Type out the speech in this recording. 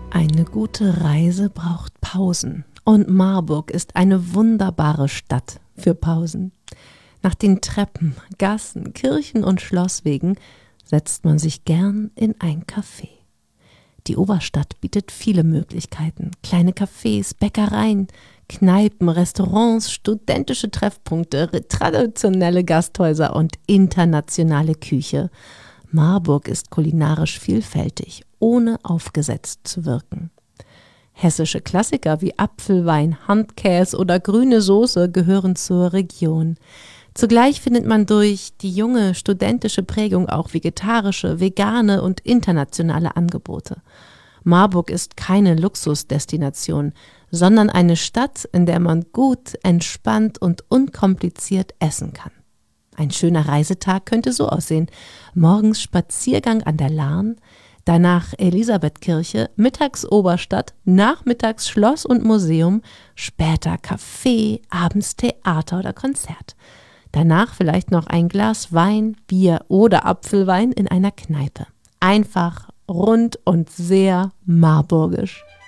Eine gute Reise braucht Pausen und Marburg ist eine wunderbare Stadt für Pausen. Nach den Treppen, Gassen, Kirchen und Schlosswegen setzt man sich gern in ein Café. Die Oberstadt bietet viele Möglichkeiten. Kleine Cafés, Bäckereien, Kneipen, Restaurants, studentische Treffpunkte, traditionelle Gasthäuser und internationale Küche. Marburg ist kulinarisch vielfältig, ohne aufgesetzt zu wirken. Hessische Klassiker wie Apfelwein, Handkäse oder grüne Soße gehören zur Region. Zugleich findet man durch die junge studentische Prägung auch vegetarische, vegane und internationale Angebote. Marburg ist keine Luxusdestination, sondern eine Stadt, in der man gut, entspannt und unkompliziert essen kann. Ein schöner Reisetag könnte so aussehen: morgens Spaziergang an der Lahn, danach Elisabethkirche, mittags Oberstadt, nachmittags Schloss und Museum, später Café, abends Theater oder Konzert. Danach vielleicht noch ein Glas Wein, Bier oder Apfelwein in einer Kneipe. Einfach, rund und sehr marburgisch.